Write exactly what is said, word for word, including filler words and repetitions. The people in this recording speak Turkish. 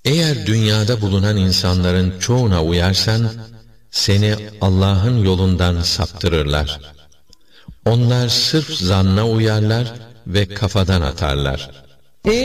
Eğer dünyada bulunan insanların çoğuna uyarsan, seni Allah'ın yolundan saptırırlar. Onlar sırf zanna uyarlar ve kafadan atarlar.